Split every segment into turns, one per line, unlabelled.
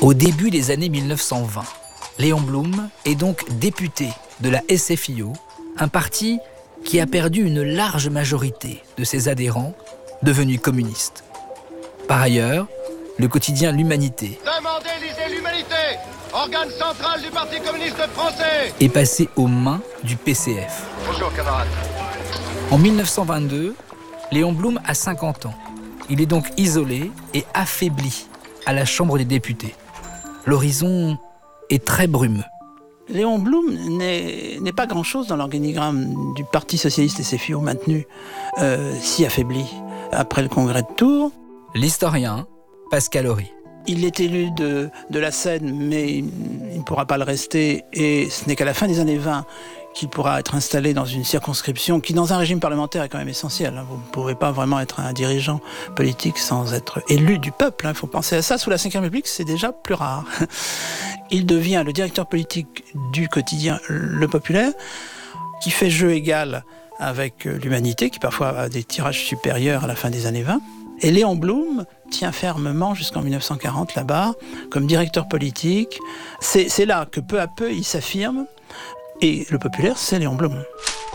Au début des années 1920, Léon Blum est donc député de la SFIO, un parti qui a perdu une large majorité de ses adhérents devenus communistes. Par ailleurs, le quotidien L'Humanité
Demandez, lisez l'Humanité, organe central du Parti communiste français,
est passé aux mains du PCF.
Bonjour camarades.
En 1922, Léon Blum a 50 ans. Il est donc isolé et affaibli à la Chambre des députés. L'horizon est très brumeux.
Léon Blum n'est pas grand-chose dans l'organigramme du Parti socialiste SFIO maintenu, si affaibli. Après le congrès de Tours,
l'historien Pascal Horry.
Il est élu de la Seine, mais il ne pourra pas le rester, et ce n'est qu'à la fin des années 20 qu'il pourra être installé dans une circonscription qui, dans un régime parlementaire, est quand même essentielle. Vous ne pouvez pas vraiment être un dirigeant politique sans être élu du peuple. Il faut penser à ça. Sous la Ve République, c'est déjà plus rare. Il devient le directeur politique du quotidien Le Populaire, qui fait jeu égal avec l'Humanité, qui parfois a des tirages supérieurs à la fin des années 20. Et Léon Blum tient fermement jusqu'en 1940 là-bas, comme directeur politique. C'est là que peu à peu il s'affirme. Et Le Populaire, c'est Léon Blum.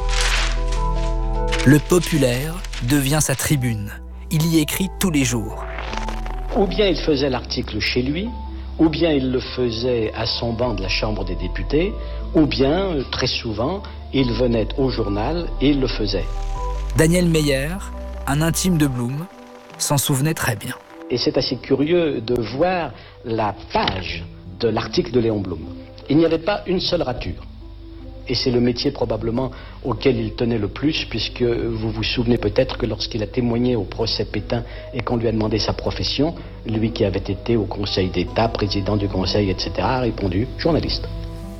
Le Populaire devient sa tribune. Il y écrit tous les jours.
Ou bien il faisait l'article chez lui, ou bien il le faisait à son banc de la Chambre des députés, ou bien, très souvent, il venait au journal et il le faisait.
Daniel Meyer, un intime de Blum, s'en souvenait très bien.
Et c'est assez curieux de voir la page de l'article de Léon Blum. Il n'y avait pas une seule rature. Et c'est le métier probablement auquel il tenait le plus, puisque vous vous souvenez peut-être que lorsqu'il a témoigné au procès Pétain et qu'on lui a demandé sa profession, lui qui avait été au Conseil d'État, président du Conseil, etc., a répondu « journaliste ».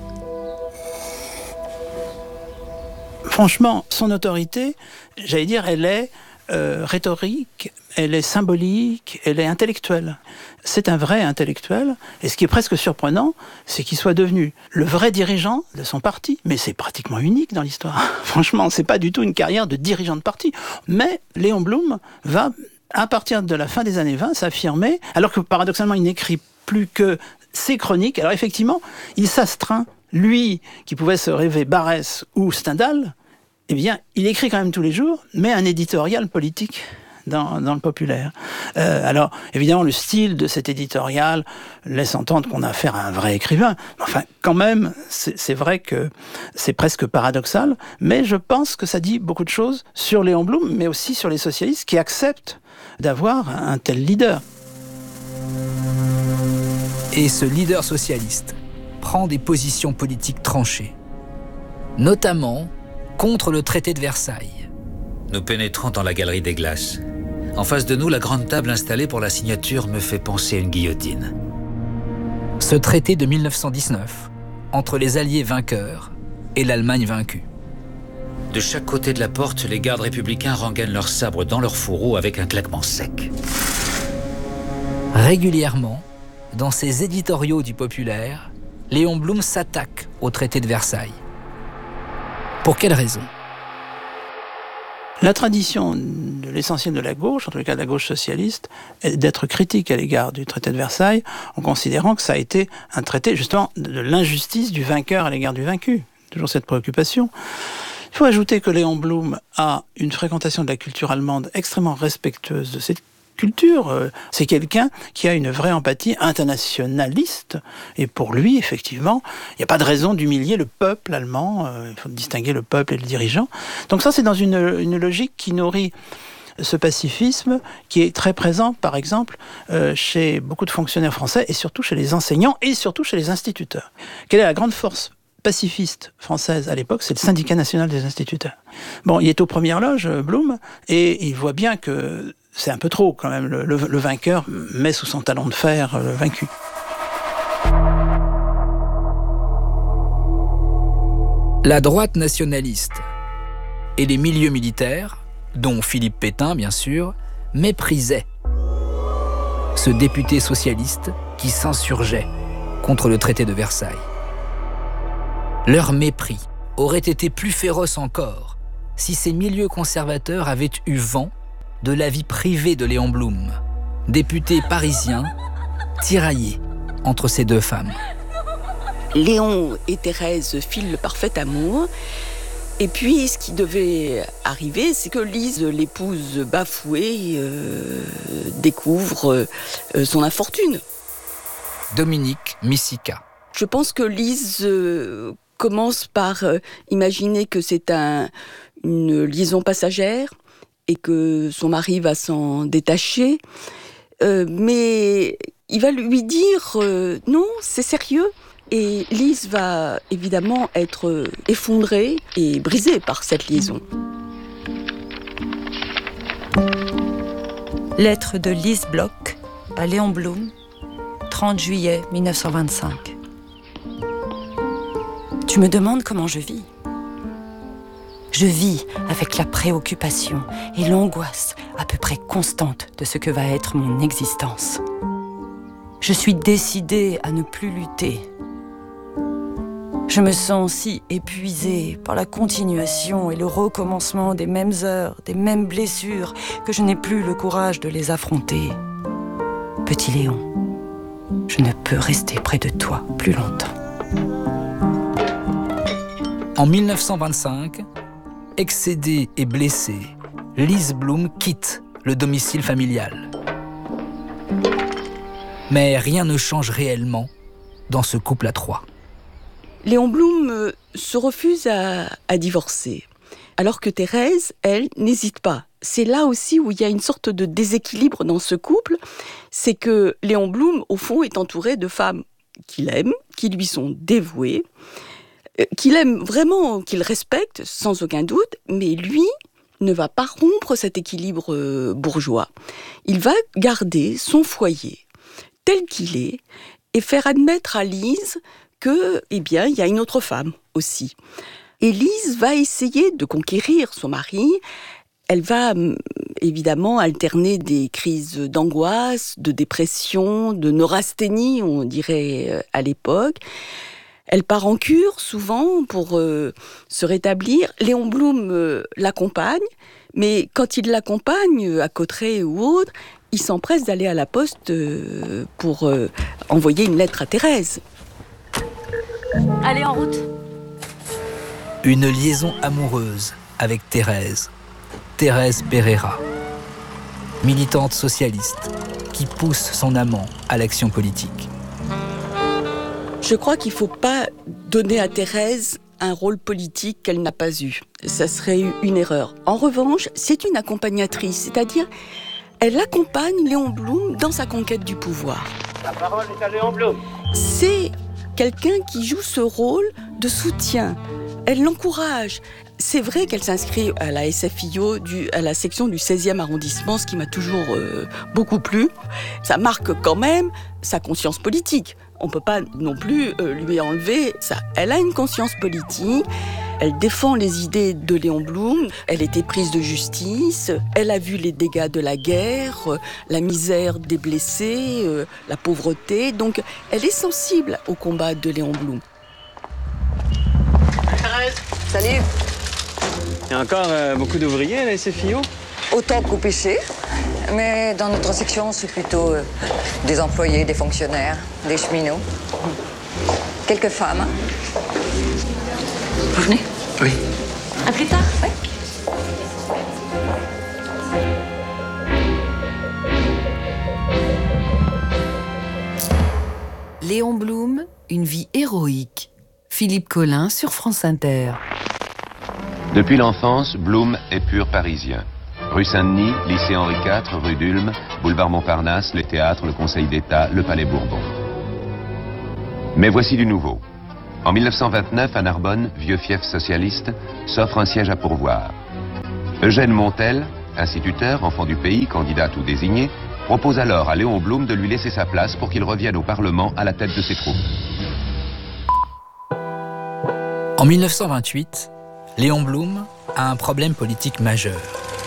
Franchement, son autorité, j'allais dire, elle est rhétorique, elle est symbolique, elle est intellectuelle. C'est un vrai intellectuel, et ce qui est presque surprenant, c'est qu'il soit devenu le vrai dirigeant de son parti. Mais c'est pratiquement unique dans l'histoire. Franchement, c'est pas du tout une carrière de dirigeant de parti. Mais Léon Blum va, à partir de la fin des années 20, s'affirmer, alors que paradoxalement, il n'écrit plus que ses chroniques. Alors effectivement, il s'astreint, lui, qui pouvait se rêver Barrès ou Stendhal, eh bien, il écrit quand même tous les jours, mais un éditorial politique dans le Populaire. Alors, évidemment, le style de cet éditorial laisse entendre qu'on a affaire à un vrai écrivain. Enfin, quand même, c'est vrai que c'est presque paradoxal, mais je pense que ça dit beaucoup de choses sur Léon Blum, mais aussi sur les socialistes qui acceptent d'avoir un tel leader.
Et ce leader socialiste prend des positions politiques tranchées, notamment contre le traité de Versailles.
Nous pénétrons dans la galerie des glaces. En face de nous, la grande table installée pour la signature me fait penser à une guillotine.
Ce traité de 1919, entre les Alliés vainqueurs et l'Allemagne vaincue.
De chaque côté de la porte, les gardes républicains rengainent leurs sabres dans leurs fourreaux avec un claquement sec.
Régulièrement, dans ses éditoriaux du Populaire, Léon Blum s'attaque au traité de Versailles. Pour quelle raison ?
La tradition de l'essentiel de la gauche, en tout cas de la gauche socialiste, est d'être critique à l'égard du traité de Versailles, en considérant que ça a été un traité justement de l'injustice du vainqueur à l'égard du vaincu. Toujours cette préoccupation. Il faut ajouter que Léon Blum a une fréquentation de la culture allemande extrêmement respectueuse de cette culture. C'est quelqu'un qui a une vraie empathie internationaliste. Et pour lui, effectivement, il n'y a pas de raison d'humilier le peuple allemand. Il faut distinguer le peuple et le dirigeant. Donc ça, c'est dans une logique qui nourrit ce pacifisme qui est très présent, par exemple, chez beaucoup de fonctionnaires français et surtout chez les enseignants et surtout chez les instituteurs. Quelle est la grande force pacifiste française à l'époque? C'est le syndicat national des instituteurs. Bon, il est aux premières loges, Blum, et il voit bien que c'est un peu trop, quand même. Le vainqueur met sous son talon de fer le vaincu.
La droite nationaliste et les milieux militaires, dont Philippe Pétain, bien sûr, méprisaient ce député socialiste qui s'insurgeait contre le traité de Versailles. Leur mépris aurait été plus féroce encore si ces milieux conservateurs avaient eu vent de la vie privée de Léon Blum, député parisien, tiraillé entre ces deux femmes.
Léon et Thérèse filent le parfait amour. Et puis, ce qui devait arriver, c'est que Lise, l'épouse bafouée, découvre son infortune.
Dominique Missika.
Je pense que Lise commence par imaginer que c'est une liaison passagère et que son mari va s'en détacher. Mais il va lui dire non, c'est sérieux. Et Lise va évidemment être effondrée et brisée par cette liaison.
Lettre de Lise Bloch à Léon Blum, 30 juillet 1925. Tu me demandes comment je vis. Je vis avec la préoccupation et l'angoisse à peu près constante de ce que va être mon existence. Je suis décidée à ne plus lutter. Je me sens si épuisée par la continuation et le recommencement des mêmes heures, des mêmes blessures, que je n'ai plus le courage de les affronter. Petit Léon, je ne peux rester près de toi plus longtemps.
En 1925, excédée et blessée, Lise Blum quitte le domicile familial. Mais rien ne change réellement dans ce couple à trois.
Léon Blum se refuse à divorcer, alors que Thérèse, elle, n'hésite pas. C'est là aussi où il y a une sorte de déséquilibre dans ce couple, c'est que Léon Blum, au fond, est entouré de femmes qu'il aime, qui lui sont dévouées, qu'il aime vraiment, qu'il respecte, sans aucun doute, mais lui ne va pas rompre cet équilibre bourgeois. Il va garder son foyer tel qu'il est et faire admettre à Lise que, eh bien, il y a une autre femme aussi. Et Lise va essayer de conquérir son mari. Elle va évidemment alterner des crises d'angoisse, de dépression, de neurasthénie, on dirait à l'époque. Elle part en cure souvent pour se rétablir. Léon Blum l'accompagne, mais quand il l'accompagne à Cauterets ou autre, il s'empresse d'aller à la poste pour envoyer une lettre à Thérèse.
Allez, en route.
Une liaison amoureuse avec Thérèse Pereira, militante socialiste qui pousse son amant à l'action politique.
Je crois qu'il ne faut pas donner à Thérèse un rôle politique qu'elle n'a pas eu. Ça serait une erreur. En revanche, c'est une accompagnatrice, c'est-à-dire elle accompagne Léon Blum dans sa conquête du pouvoir.
La parole est à Léon Blum.
C'est quelqu'un qui joue ce rôle de soutien. Elle l'encourage. C'est vrai qu'elle s'inscrit à la SFIO, à la section du 16e arrondissement, ce qui m'a toujours beaucoup plu. Ça marque quand même sa conscience politique. On ne peut pas non plus lui enlever ça. Elle a une conscience politique. Elle défend les idées de Léon Blum. Elle était prise de justice. Elle a vu les dégâts de la guerre, la misère des blessés, la pauvreté. Donc, elle est sensible au combat de Léon Blum.
Thérèse.
Salut.
Il y a encore beaucoup d'ouvriers à la SFIO?
Autant qu'au PC, mais dans notre section, c'est plutôt des employés, des fonctionnaires, des cheminots. Quelques femmes. Hein. Vous venez?
Oui.
À plus tard, oui.
Léon Blum, une vie héroïque. Philippe Collin sur France Inter.
Depuis l'enfance, Blum est pur parisien. Rue Saint-Denis, lycée Henri IV, rue d'Ulm, boulevard Montparnasse, les théâtres, le Conseil d'État, le Palais Bourbon. Mais voici du nouveau. En 1929, à Narbonne, vieux fief socialiste, s'offre un siège à pourvoir. Eugène Montel, instituteur, enfant du pays, candidat ou désigné, propose alors à Léon Blum de lui laisser sa place pour qu'il revienne au Parlement à la tête de ses troupes.
En 1928, Léon Blum a un problème politique majeur.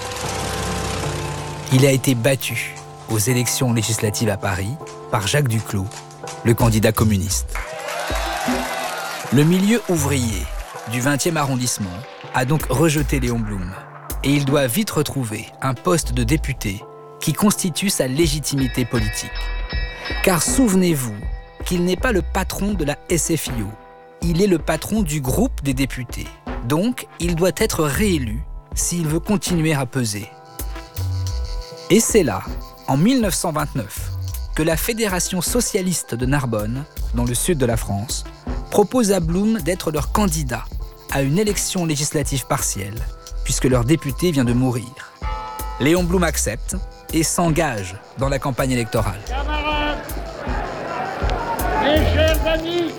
Il a été battu aux élections législatives à Paris par Jacques Duclos, le candidat communiste. Le milieu ouvrier du 20e arrondissement a donc rejeté Léon Blum et il doit vite retrouver un poste de député qui constitue sa légitimité politique. Car souvenez-vous qu'il n'est pas le patron de la SFIO. Il est le patron du groupe des députés. Donc, il doit être réélu s'il veut continuer à peser. Et c'est là, en 1929, que la Fédération socialiste de Narbonne, dans le sud de la France, propose à Blum d'être leur candidat à une élection législative partielle, puisque leur député vient de mourir. Léon Blum accepte et s'engage dans la campagne électorale.
Camarades, mes chers amis,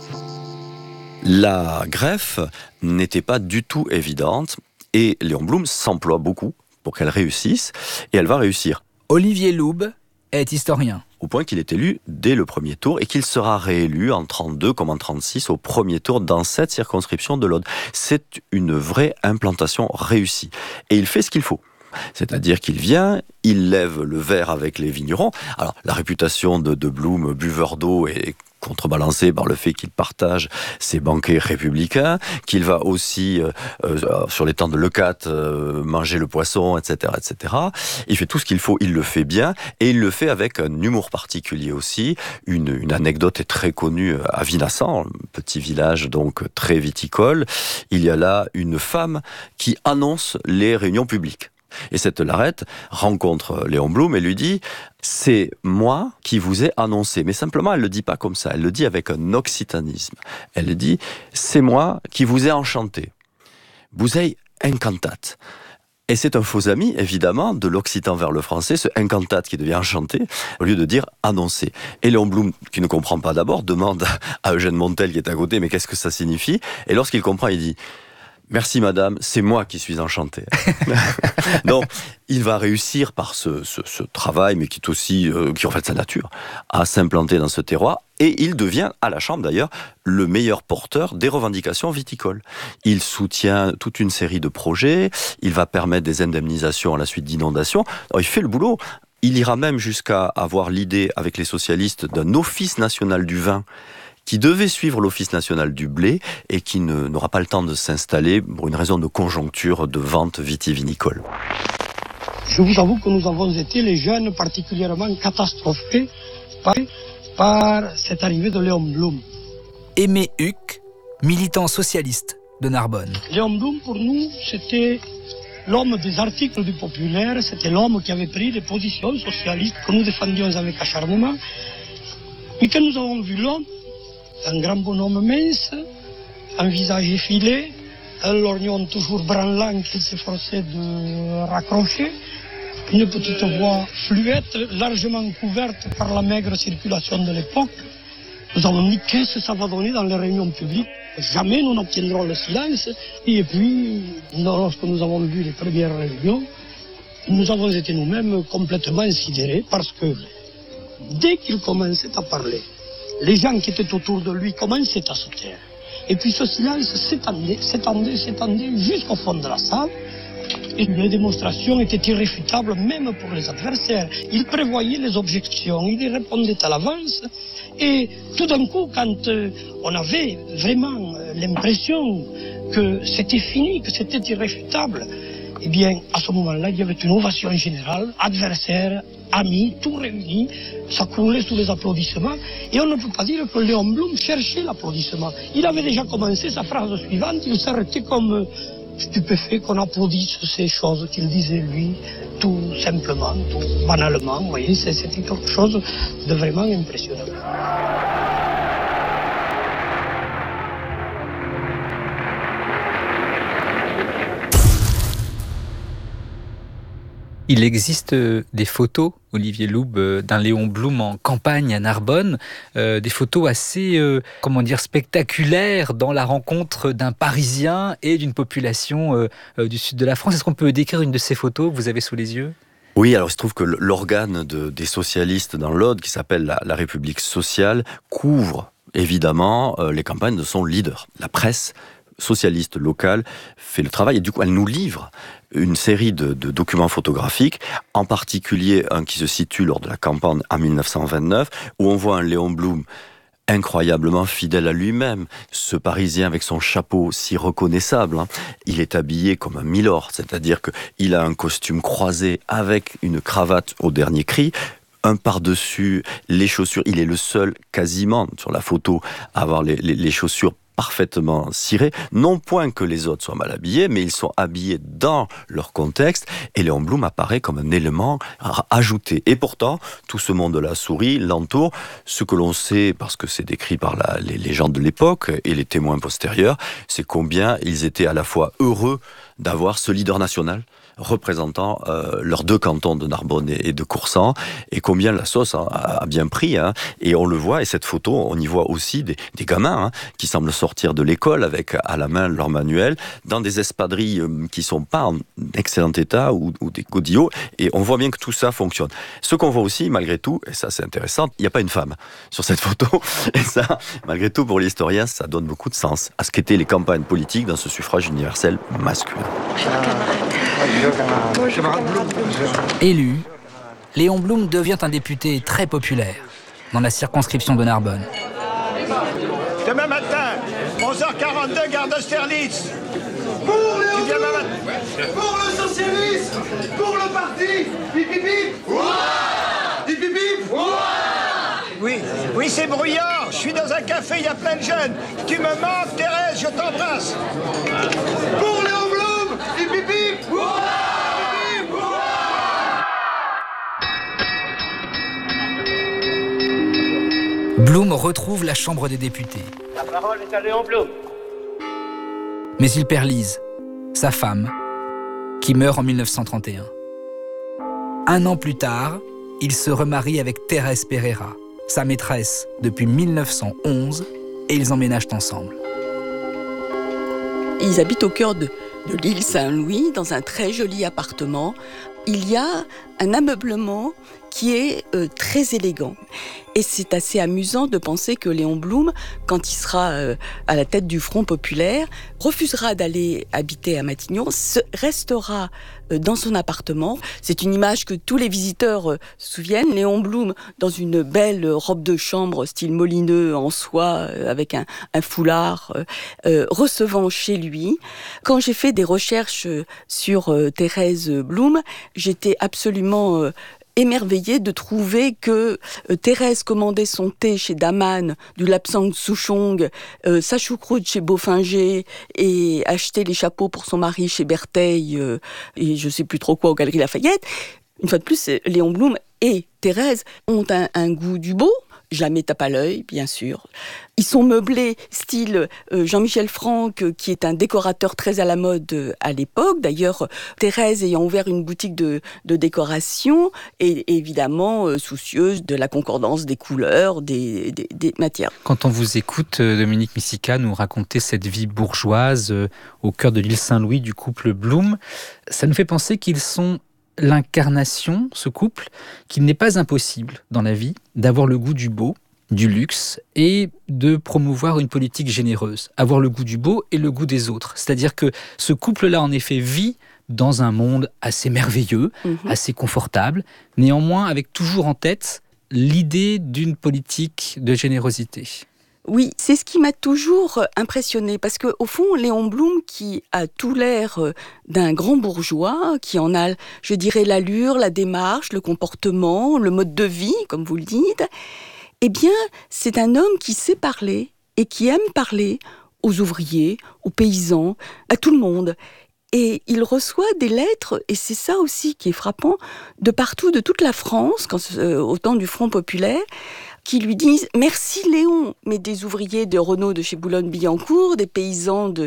la greffe n'était pas du tout évidente et Léon Blum s'emploie beaucoup pour qu'elle réussisse et elle va réussir.
Olivier Loub est historien.
Au point qu'il est élu dès le premier tour et qu'il sera réélu en 32 comme en 36 au premier tour dans cette circonscription de l'Aude. C'est une vraie implantation réussie. Et il fait ce qu'il faut. C'est-à-dire qu'il vient, il lève le verre avec les vignerons. Alors, la réputation de Blum, buveur d'eau, est contrebalancée par le fait qu'il partage ses banquets républicains, qu'il va aussi, sur les temps de Leucate, manger le poisson, etc., etc. Il fait tout ce qu'il faut, il le fait bien, et il le fait avec un humour particulier aussi. Une anecdote est très connue à Vinassan, un petit village donc très viticole. Il y a là une femme qui annonce les réunions publiques. Et cette Larette rencontre Léon Blum et lui dit « C'est moi qui vous ai annoncé ». Mais simplement, elle ne le dit pas comme ça, elle le dit avec un occitanisme. Elle dit « C'est moi qui vous ai enchanté ». Vous êtes encantat. Et c'est un faux ami, évidemment, de l'occitan vers le français, ce encantat qui devient enchanté, au lieu de dire annoncer. Et Léon Blum, qui ne comprend pas d'abord, demande à Eugène Montel qui est à côté « Mais qu'est-ce que ça signifie ?» Et lorsqu'il comprend, il dit « Merci madame, c'est moi qui suis enchanté. » Donc, il va réussir par ce travail, mais qui est aussi, qui reflète sa nature, à s'implanter dans ce terroir. Et il devient, à la Chambre d'ailleurs, le meilleur porteur des revendications viticoles. Il soutient toute une série de projets, il va permettre des indemnisations à la suite d'inondations. Alors, il fait le boulot. Il ira même jusqu'à avoir l'idée, avec les socialistes, d'un office national du vin, qui devait suivre l'Office national du blé et qui n'aura pas le temps de s'installer pour une raison de conjoncture de vente vitivinicole.
Je vous avoue que nous avons été, les jeunes, particulièrement catastrophés par cette arrivée de Léon Blum.
Aimé Huc, militant socialiste de Narbonne.
Léon Blum, pour nous, c'était l'homme des articles du Populaire, c'était l'homme qui avait pris des positions socialistes que nous défendions avec acharnement. Mais quand nous avons vu l'homme, un grand bonhomme mince, un visage effilé, un lorgnon toujours branlant qu'il s'efforçait de raccrocher, une petite voix fluette, largement couverte par la maigre circulation de l'époque. Nous avons dit qu'est-ce que ça va donner dans les réunions publiques. Jamais nous n'obtiendrons le silence. Et puis, lorsque nous avons vu les premières réunions, nous avons été nous-mêmes complètement sidérés parce que dès qu'il commençait à parler, les gens qui étaient autour de lui commençaient à se taire. Et puis ce silence s'étendait jusqu'au fond de la salle. Et les démonstrations étaient irréfutables même pour les adversaires. Il prévoyait les objections, il y répondait à l'avance. Et tout d'un coup, quand on avait vraiment l'impression que c'était fini, que c'était irréfutable, eh bien, à ce moment-là, il y avait une ovation générale, adversaires, amis, tout réunis, ça coulait sous les applaudissements. Et on ne peut pas dire que Léon Blum cherchait l'applaudissement. Il avait déjà commencé sa phrase suivante, il s'arrêtait comme stupéfait qu'on applaudisse ces choses qu'il disait lui, tout simplement, tout banalement. Vous voyez, c'était quelque chose de vraiment impressionnant.
Il existe des photos, Olivier Loub, d'un Léon Blum en campagne à Narbonne, des photos assez, spectaculaires dans la rencontre d'un Parisien et d'une population du sud de la France. Est-ce qu'on peut décrire une de ces photos que vous avez sous les yeux ?
Oui, alors il se trouve que l'organe des socialistes dans l'Aude, qui s'appelle la République sociale, couvre évidemment les campagnes de son leader. La presse socialiste locale fait le travail et du coup elle nous livre une série de documents photographiques, en particulier un qui se situe lors de la campagne en 1929, où on voit un Léon Blum incroyablement fidèle à lui-même. Ce Parisien avec son chapeau si reconnaissable, il est habillé comme un milord, c'est-à-dire qu'il a un costume croisé avec une cravate au dernier cri, un par-dessus, les chaussures. Il est le seul, quasiment, sur la photo, à avoir les chaussures parfaitement cirés, non point que les autres soient mal habillés, mais ils sont habillés dans leur contexte, et Léon Blum apparaît comme un élément ajouté. Et pourtant, tout ce monde-là sourit, l'entoure. Ce que l'on sait, parce que c'est décrit par les gens de l'époque et les témoins postérieurs, c'est combien ils étaient à la fois heureux d'avoir ce leader national représentant leurs deux cantons de Narbonne et de Coursan, et combien la sauce a bien pris. Et on le voit, et cette photo, on y voit aussi des gamins qui semblent sortir de l'école avec à la main leur manuel, dans des espadrilles qui sont pas en excellent état, ou des godillots, et on voit bien que tout ça fonctionne. Ce qu'on voit aussi, malgré tout, et ça c'est intéressant, il n'y a pas une femme sur cette photo, et ça, malgré tout, pour l'historien, ça donne beaucoup de sens à ce qu'étaient les campagnes politiques dans ce suffrage universel masculin.
Élu, Léon Blum devient un député très populaire dans la circonscription de Narbonne.
Demain matin, 11h42, gare d'Austerlitz. Pour le socialisme, pour le parti, hip hip hip. Hip hip hip. Oui, c'est bruyant. Je suis dans un café, il y a plein de jeunes. Tu me manques, Thérèse, je t'embrasse. Pour Léon Blum, hip hip hip.
Blum retrouve la Chambre des députés.
La parole est à Léon Blum.
Mais il perd Lise, sa femme, qui meurt en 1931. Un an plus tard, il se remarie avec Thérèse Pereira, sa maîtresse depuis 1911, et ils emménagent ensemble.
Ils habitent au cœur de l'île Saint-Louis, dans un très joli appartement. Il y a un ameublement qui est très élégant. Et c'est assez amusant de penser que Léon Blum, quand il sera à la tête du Front populaire, refusera d'aller habiter à Matignon, restera dans son appartement. C'est une image que tous les visiteurs se souviennent. Léon Blum dans une belle robe de chambre style molineux en soie, avec un foulard, recevant chez lui. Quand j'ai fait des recherches sur Thérèse Blum, j'étais absolument émerveillée de trouver que Thérèse commandait son thé chez Daman, du lapsang souchong, sa choucroute chez Beaufinger, et achetait les chapeaux pour son mari chez Bertheil, et je sais plus trop quoi aux Galeries Lafayette. Une fois de plus, Léon Blum et Thérèse ont un goût du beau. Jamais tape à l'œil, bien sûr. Ils sont meublés style Jean-Michel Franck, qui est un décorateur très à la mode à l'époque. D'ailleurs, Thérèse ayant ouvert une boutique de décoration, est évidemment soucieuse de la concordance des couleurs, des matières.
Quand on vous écoute, Dominique Missika, nous raconter cette vie bourgeoise au cœur de l'île Saint-Louis du couple Blum, ça nous fait penser qu'ils sont l'incarnation, ce couple, qu'il n'est pas impossible dans la vie d'avoir le goût du beau, du luxe, et de promouvoir une politique généreuse. Avoir le goût du beau et le goût des autres. C'est-à-dire que ce couple-là, en effet, vit dans un monde assez merveilleux, assez confortable, néanmoins avec toujours en tête l'idée d'une politique de générosité.
Oui, c'est ce qui m'a toujours impressionnée, parce qu'au fond, Léon Blum, qui a tout l'air d'un grand bourgeois, qui en a, je dirais, l'allure, la démarche, le comportement, le mode de vie, comme vous le dites, eh bien, c'est un homme qui sait parler et qui aime parler aux ouvriers, aux paysans, à tout le monde. Et il reçoit des lettres, et c'est ça aussi qui est frappant, de partout, de toute la France, au temps du Front populaire, qui lui disent « Merci Léon », mais des ouvriers de Renault de chez Boulogne-Billancourt, des paysans de,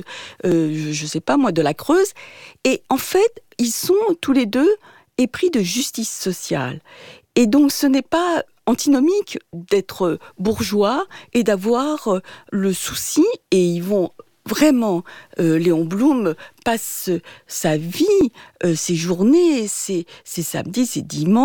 je sais pas moi, de la Creuse. Et en fait, ils sont tous les deux épris de justice sociale. Et donc, ce n'est pas antinomique d'être bourgeois et d'avoir le souci, et ils vont vraiment, Léon Blum passe sa vie, ses journées, ses samedis, ses dimanches,